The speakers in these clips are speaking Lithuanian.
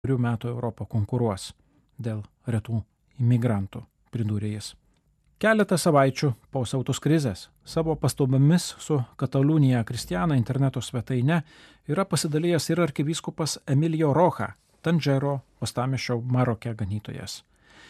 metų Europą konkuruos dėl retų imigrantų, pridūrė jis. Keletą savaičių po siautus krizės savo pastabomis su Katalunija Kristiana interneto svetaine yra pasidalijęs ir arkivyskupas Emilio Rocha, Tangero uostamiesčio Maroke ganytojas.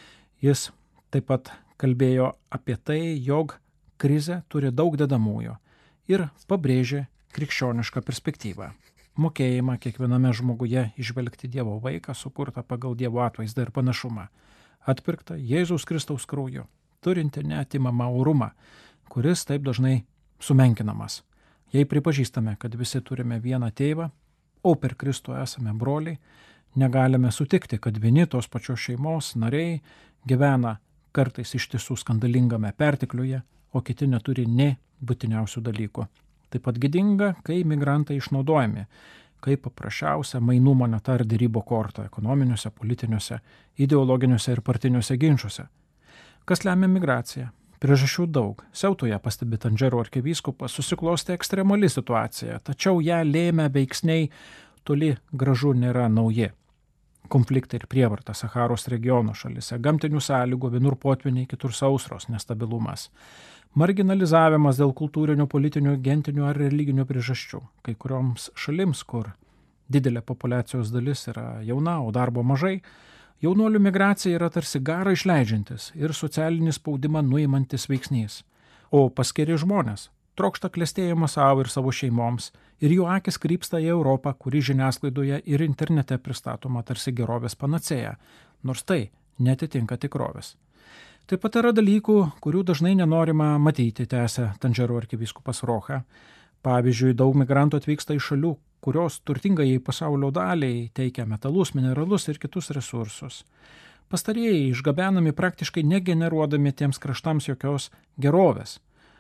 Jis taip pat kalbėjo apie tai, jog krizė turi daug dedamųjų ir pabrėžė krikščionišką perspektyvą. Mokėjimą kiekviename žmoguje įžvelgti Dievo vaiką, sukurtą pagal Dievo atvaizdą ir panašumą, atpirktą Jėzaus Kristaus krauju, turinti neatimamą orumą, kuris taip dažnai sumenkinamas. Jei pripažįstame, kad visi turime vieną tėvą, o per Kristų esame broliai, negalime sutikti, kad vieni tos pačios šeimos nariai gyvena kartais iš tiesų skandalingame pertekliuje, o kiti neturi nė būtiniausių dalykų. Taip pat gėdinga, kai imigrantai išnaudojami, kaip paprasčiausia mainų moneta ar derybų korta ekonominiuose, politiniuose, ideologiniuose ir partiniuose ginčiuose. Kas lemia migraciją? Priežasčių daug. Siautoje, pastebi Tangero arkivyskupas, susiklostė ekstremali situacija, tačiau ją lėmė veiksniai toli gražu nėra nauji. Konfliktai ir prievarta Saharos regiono šalise, gamtinių sąlygų, vienur potviniai, kitur sausros, nestabilumas. Marginalizavimas dėl kultūrinių, politinių, gentinių ar religinių priežasčių. Kai kurioms šalims, kur didelė populiacijos dalis yra jauna, o darbo mažai, jaunuolių migracija yra tarsi garą išleidžiantis ir socialinį spaudimą nuimantis veiksnys. O paskiri žmonės trokšta klestėjimo savo ir savo šeimoms ir jų akis krypsta į Europą, kuri žiniasklaidoje ir internete pristatoma tarsi gerovės panacėja, nors tai netitinka tikrovės. Taip pat yra dalykų, kurių dažnai nenorima matyti, tęsia Tangero arkivyskupas Rocha. Pavyzdžiui, daug migrantų atvyksta iš šalių, kurios turtingai pasaulio daliai teikia metalus, mineralus ir kitus resursus. Pastarieji išgabenami praktiškai negeneruodami tiems kraštams jokios gerovės.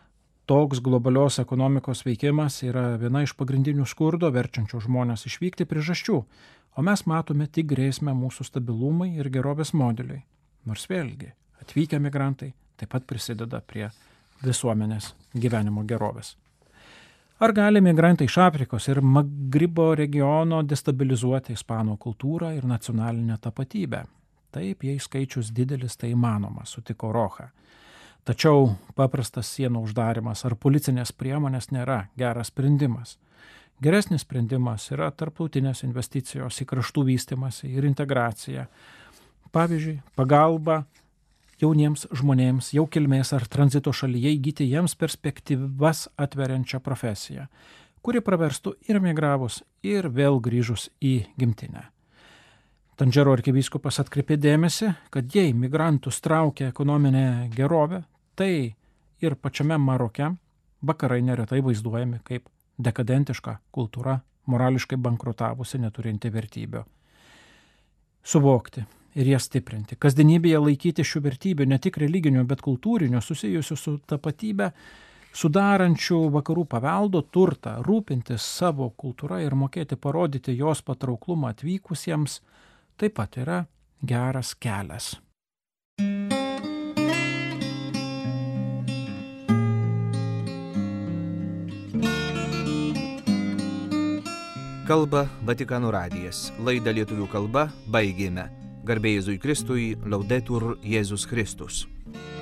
Toks globalios ekonomikos veikimas yra viena iš pagrindinių skurdo verčiančių žmonės išvykti priežasčių, o mes matome tik grėsmę mūsų stabilumui ir gerovės modeliui. Nors vėlgi, atvykę migrantai taip pat prisideda prie visuomenės gyvenimo gerovės. Ar gali migrantai iš Afrikos ir Magribo regiono destabilizuoti ispanų kultūrą ir nacionalinę tapatybę? Taip, jei skaičius didelis, tai įmanoma, sutiko Rocha. Tačiau paprastas sienų uždarimas ar policinės priemonės nėra geras sprendimas. Geresnis sprendimas yra tarptautinės investicijos į kraštų vystymąsi ir integraciją. Pavyzdžiui, pagalba jauniems žmonėms jau kilmės ar tranzito šalyje įgyti jiems perspektyvas atveriančią profesiją, kuri praverstų ir migravus, ir vėl grįžus į gimtinę. Tangero arkivyskupas atkreipė dėmesį, kad jei migrantus traukia ekonominė gerovė, tai ir pačiame Maroke vakarai neretai vaizduojami kaip dekadentiška kultūra, morališkai bankrutavusi, neturinti vertybių. Suvokti ir jas stiprinti, kasdienybėje laikyti šių vertybių ne tik religinių, bet kultūrinių, susijusių su tapatybė, sudarančių vakarų paveldo turtą, rūpintis savo kultūrą ir mokėti parodyti jos patrauklumą atvykusiems, taip pat yra geras kelias. Kalba Vatikano radijas. Laidą lietuvių kalba baigėme. Garbė Jėzui Kristui, Laudetur Jėzus Kristus.